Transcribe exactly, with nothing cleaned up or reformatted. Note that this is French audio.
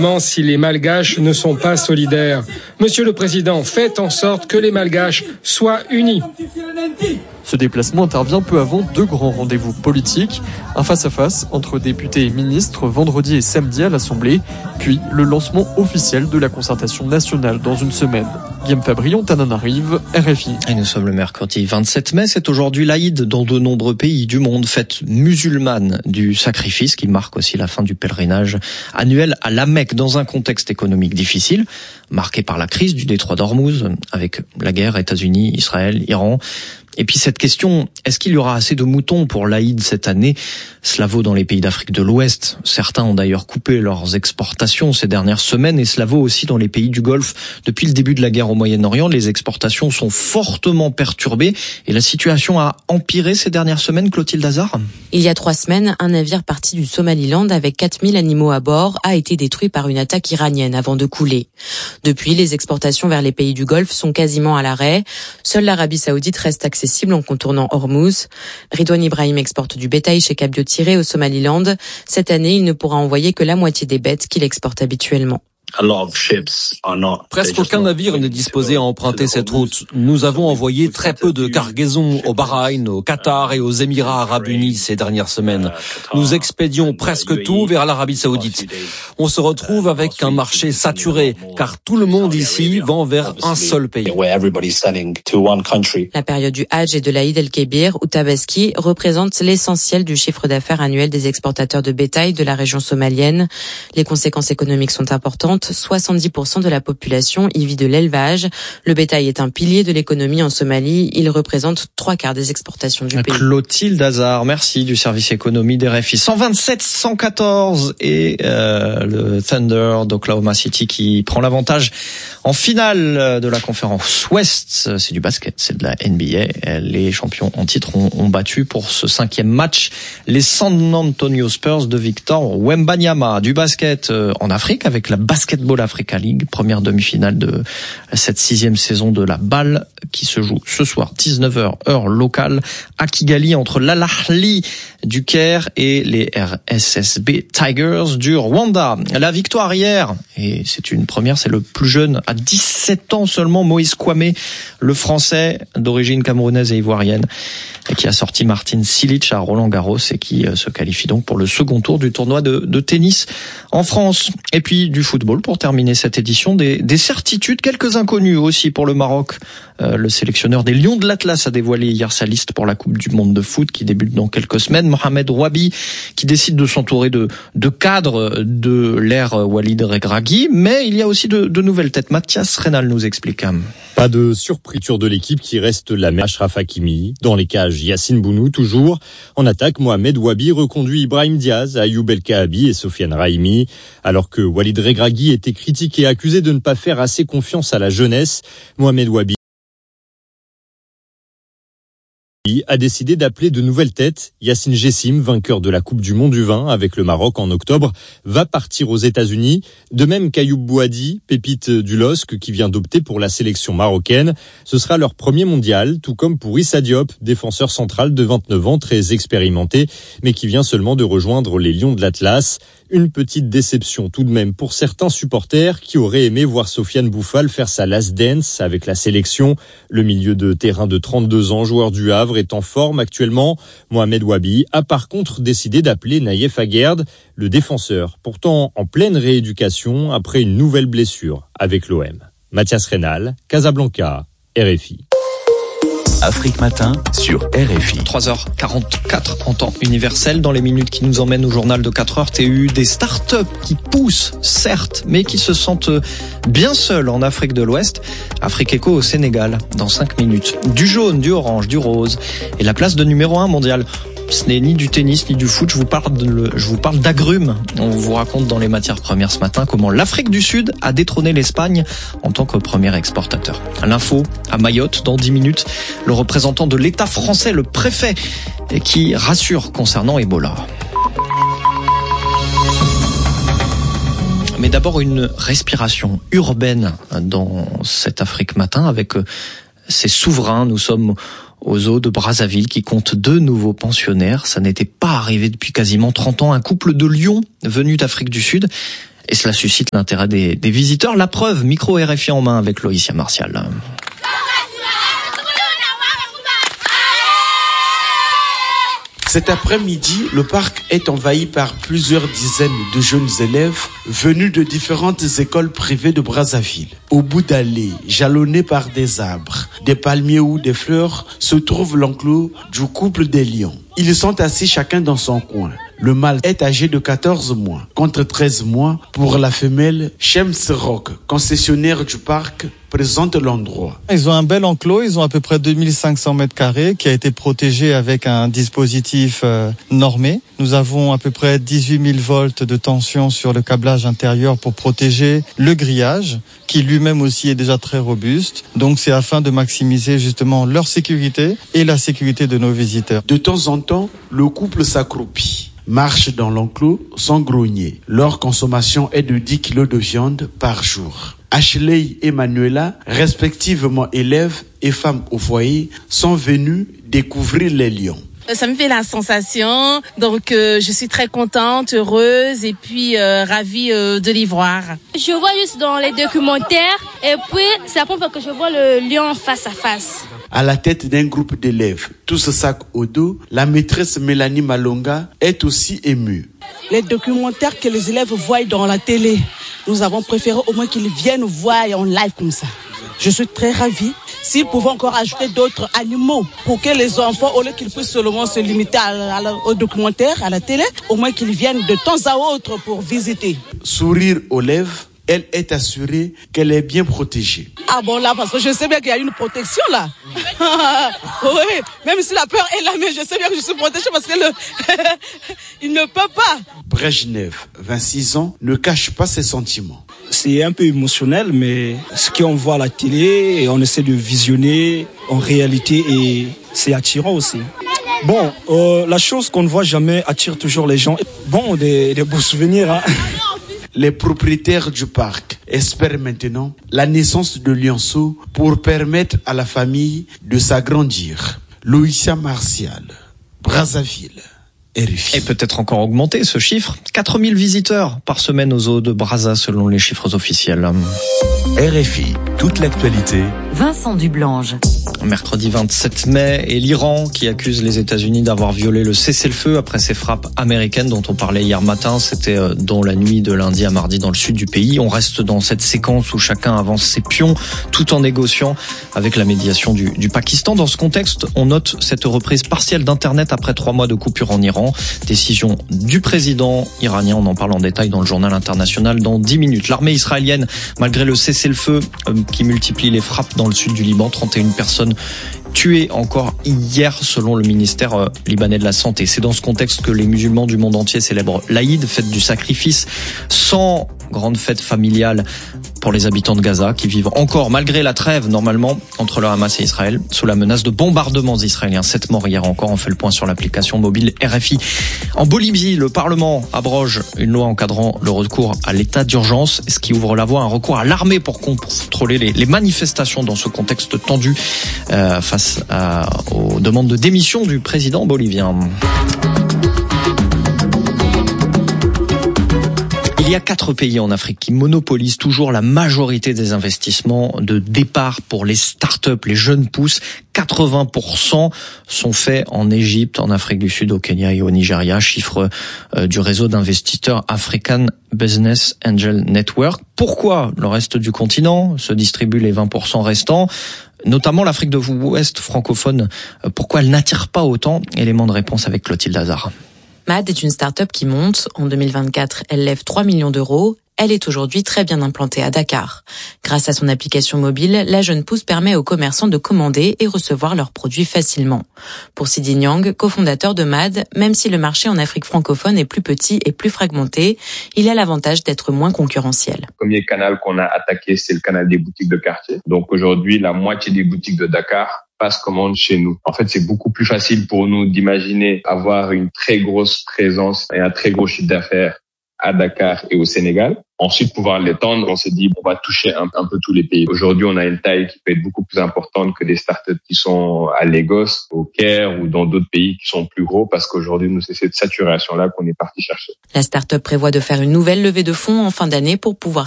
uniquement si les Malgaches ne sont pas solidaires. Monsieur le Président, faites en sorte que les Malgaches soient unis. Ce déplacement intervient peu avant deux grands rendez-vous politiques, un face-à-face entre députés et ministres vendredi et samedi à l'Assemblée, puis le lancement officiel de la concertation nationale dans une semaine. Guillaume Fabrion, Tananarive, R F I. Et nous sommes le mercredi vingt-sept mai, c'est aujourd'hui l'Aïd dans de nombreux pays du monde, fête musulmane du sacrifice qui marque aussi la fin du pèlerinage annuel à la Mecque dans un contexte économique difficile, marqué par la crise du détroit d'Ormuz, avec la guerre États-Unis, Israël, Iran. Et puis cette question, est-ce qu'il y aura assez de moutons pour l'Aïd cette année? Cela vaut dans les pays d'Afrique de l'Ouest. Certains ont d'ailleurs coupé leurs exportations ces dernières semaines et cela vaut aussi dans les pays du Golfe. Depuis le début de la guerre au Moyen-Orient, les exportations sont fortement perturbées et la situation a empiré ces dernières semaines, Clotilde Hazard. Il y a trois semaines, un navire parti du Somaliland avec quatre mille animaux à bord a été détruit par une attaque iranienne avant de couler. Depuis, les exportations vers les pays du Golfe sont quasiment à l'arrêt. Seule l'Arabie Saoudite reste accessible en contournant Hormuz. Ridwan Ibrahim exporte du bétail chez Cap Tiré au Somaliland. Cette année, il ne pourra envoyer que la moitié des bêtes qu'il exporte habituellement. Presque aucun navire n'est disposé à emprunter cette route. Nous avons envoyé très peu de cargaisons au Bahreïn, au Qatar et aux Émirats arabes unis ces dernières semaines. Nous expédions presque tout vers l'Arabie saoudite. On se retrouve avec un marché saturé, car tout le monde ici vend vers un seul pays. La période du Hajj et de l'Aïd el-Kébir ou Tabaski représente l'essentiel du chiffre d'affaires annuel des exportateurs de bétail de la région somalienne. Les conséquences économiques sont importantes. soixante-dix pour cent de la population y vit de l'élevage. Le bétail est un pilier de l'économie en Somalie. Il représente trois quarts des exportations du pays. Clotilde Hazard, merci du service économie des R F I. cent vingt-sept cent quatorze et euh, le Thunder d'Oklahoma City qui prend l'avantage en finale de la conférence Ouest. C'est du basket, c'est de la N B A. Les champions en titre ont, ont battu pour ce cinquième match les San Antonio Spurs de Victor Wembanyama. Du basket en Afrique avec la Basketball Africa League, première demi-finale de cette sixième saison de la balle qui se joue ce soir dix-neuf heures heure locale à Kigali entre l'Al Ahly du Caire et les R S S B Tigers du Rwanda. La victoire hier, et c'est une première, c'est le plus jeune à dix-sept ans seulement, Moïse Kwame, le Français d'origine camerounaise et ivoirienne, et qui a sorti Martin Cilic à Roland Garros et qui se qualifie donc pour le second tour du tournoi de, de tennis en France. Et puis du football pour terminer cette édition, des, des certitudes, quelques inconnus aussi pour le Maroc. Euh, le sélectionneur des Lions de l'Atlas a dévoilé hier sa liste pour la Coupe du Monde de foot qui débute dans quelques semaines. Mohamed Rouabi qui décide de s'entourer de, de cadres de l'ère Walid Regragui, mais il y a aussi de, de nouvelles têtes. Mathias Reynal nous explique. Pas de surprise de l'équipe qui reste la même. Achraf Hakimi, dans les cages Yacine Bounou toujours. En attaque, Mohamed Rouabi reconduit Ibrahim Diaz, Ayoub El Kaabi et Sofiane Raimi. Alors que Walid Regragui était critiqué et accusé de ne pas faire assez confiance à la jeunesse, Mohamed Rouabi a décidé d'appeler de nouvelles têtes. Yacine Jessim, vainqueur de la Coupe du Monde du vin avec le Maroc en octobre, va partir aux États-Unis. De même qu'Ayoub Bouhadi, pépite du L O S C qui vient d'opter pour la sélection marocaine. Ce sera leur premier mondial, tout comme pour Issa Diop, défenseur central de vingt-neuf ans, très expérimenté, mais qui vient seulement de rejoindre les Lions de l'Atlas. Une petite déception tout de même pour certains supporters qui auraient aimé voir Sofiane Bouffal faire sa last dance avec la sélection. Le milieu de terrain de trente-deux ans, joueur du Havre, est en forme actuellement. Mohamed Rouabi a par contre décidé d'appeler Naïef Aguerd, le défenseur, pourtant en pleine rééducation après une nouvelle blessure avec l'O M. Mathias Reynal, Casablanca, R F I. Afrique Matin sur R F I. trois heures quarante-quatre en temps universel. Dans les minutes qui nous emmènent au journal de quatre heures T U, des startups qui poussent, certes, mais qui se sentent bien seules en Afrique de l'Ouest. Afrique Éco au Sénégal, dans cinq minutes. Du jaune, du orange, du rose et la place de numéro un mondial. Ce n'est ni du tennis ni du foot, je vous parle de, je vous parle d'agrumes. On vous raconte dans les matières premières ce matin comment l'Afrique du Sud a détrôné l'Espagne en tant que premier exportateur. L'info à Mayotte dans dix minutes, le représentant de l'État français, le préfet, qui rassure concernant Ebola. Mais d'abord une respiration urbaine dans cette Afrique Matin avec ses souverains. Nous sommes aux eaux de Brazzaville qui compte deux nouveaux pensionnaires. Ça n'était pas arrivé depuis quasiment trente ans. Un couple de lions venus d'Afrique du Sud Et cela suscite l'intérêt des, des visiteurs. La preuve, micro R F I en main avec Loïcia Martial. Cet après-midi, le parc est envahi par plusieurs dizaines de jeunes élèves venus de différentes écoles privées de Brazzaville. Au bout d'allées, jalonnées par des arbres, des palmiers ou des fleurs, se trouve l'enclos du couple des lions. Ils sont assis chacun dans son coin. Le mâle est âgé de quatorze mois, contre treize mois pour la femelle. Shems Rock, concessionnaire du parc, présente l'endroit. Ils ont un bel enclos, ils ont à peu près deux mille cinq cents mètres carrés qui a été protégé avec un dispositif euh, normé. Nous avons à peu près dix-huit mille volts de tension sur le câblage intérieur pour protéger le grillage, qui lui-même aussi est déjà très robuste. Donc c'est afin de maximiser justement leur sécurité et la sécurité de nos visiteurs. De temps en temps, le couple s'accroupit, marche dans l'enclos sans grogner. Leur consommation est de dix kilos de viande par jour. Ashley et Manuela, respectivement élèves et femmes au foyer, sont venus découvrir les lions. Ça me fait la sensation, donc euh, je suis très contente, heureuse et puis euh, ravie euh, de les voir. Je vois juste dans les documentaires et puis c'est la première fois que je vois le lion face à face. À la tête d'un groupe d'élèves, tous sacs au dos, la maîtresse Mélanie Malonga est aussi émue. Les documentaires que les élèves voient dans la télé, nous avons préféré au moins qu'ils viennent voir en live comme ça. Je suis très ravie. S'ils pouvaient encore ajouter d'autres animaux pour que les enfants, au lieu qu'ils puissent seulement se limiter à, à, au documentaire, à la télé, au moins qu'ils viennent de temps à autre pour visiter. Sourire aux lèvres, elle est assurée qu'elle est bien protégée. Ah bon là, parce que je sais bien qu'il y a une protection là. Oui, même si la peur est là, mais je sais bien que je suis protégée parce que le il ne peut pas. Brejnev, vingt-six ans, ne cache pas ses sentiments. C'est un peu émotionnel, mais ce qu'on voit à la télé, et on essaie de visionner en réalité et c'est attirant aussi. Bon, euh, la chose qu'on ne voit jamais attire toujours les gens. Bon, des, des beaux souvenirs, hein. Les propriétaires du parc espèrent maintenant la naissance de lionceaux pour permettre à la famille de s'agrandir. Loïcia Martial, Brazzaville. R F I. Et peut-être encore augmenter ce chiffre. quatre mille visiteurs par semaine aux zoo de Brazza selon les chiffres officiels. R F I, toute l'actualité. Vincent Dublange. Mercredi vingt-sept mai, et l'Iran qui accuse les États-Unis d'avoir violé le cessez-le-feu après ces frappes américaines dont on parlait hier matin. C'était dans la nuit de lundi à mardi dans le sud du pays. On reste dans cette séquence où chacun avance ses pions tout en négociant avec la médiation du, du Pakistan. Dans ce contexte, on note cette reprise partielle d'Internet après trois mois de coupure en Iran. Décision du président iranien, on en parle en détail dans le journal international dans dix minutes. L'armée israélienne, malgré le cessez-le-feu euh, qui multiplie les frappes dans le sud du Liban, trente et une personnes tuées encore hier selon le ministère euh, libanais de la Santé. C'est dans ce contexte que les musulmans du monde entier célèbrent l'Aïd, fête du sacrifice, sans grande fête familiale pour les habitants de Gaza qui vivent encore, malgré la trêve normalement entre le Hamas et Israël, sous la menace de bombardements israéliens. Sept morts hier encore. On fait le point sur l'application mobile R F I. En Bolivie, le Parlement abroge une loi encadrant le recours à l'état d'urgence, ce qui ouvre la voie à un recours à l'armée pour contrôler les, les manifestations dans ce contexte tendu euh, face à, aux demandes de démission du président bolivien. Il y a quatre pays en Afrique qui monopolisent toujours la majorité des investissements de départ pour les start-up, les jeunes pousses. quatre-vingts pour cent sont faits en Égypte, en Afrique du Sud, au Kenya et au Nigeria, chiffre euh, du réseau d'investisseurs African Business Angel Network. Pourquoi le reste du continent se distribue les vingt pour cent restants ? Notamment l'Afrique de l'Ouest francophone. Pourquoi elle n'attire pas autant ? Élément de réponse avec Clotilde Hazard. Mad est une start-up qui monte. En deux mille vingt-quatre, elle lève trois millions d'euros. Elle est aujourd'hui très bien implantée à Dakar. Grâce à son application mobile, la jeune pousse permet aux commerçants de commander et recevoir leurs produits facilement. Pour Sidi Nyang, cofondateur de Mad, même si le marché en Afrique francophone est plus petit et plus fragmenté, il a l'avantage d'être moins concurrentiel. Le premier canal qu'on a attaqué, c'est le canal des boutiques de quartier. Donc aujourd'hui, la moitié des boutiques de Dakar passe commande chez nous. En fait, c'est beaucoup plus facile pour nous d'imaginer avoir une très grosse présence et un très gros chiffre d'affaires à Dakar et au Sénégal. Ensuite, pouvoir l'étendre, on s'est dit, on va toucher un, un peu tous les pays. Aujourd'hui, on a une taille qui peut être beaucoup plus importante que des startups qui sont à Lagos, au Caire ou dans d'autres pays qui sont plus gros, parce qu'aujourd'hui, nous, c'est cette saturation-là qu'on est parti chercher. La start-up prévoit de faire une nouvelle levée de fonds en fin d'année pour pouvoir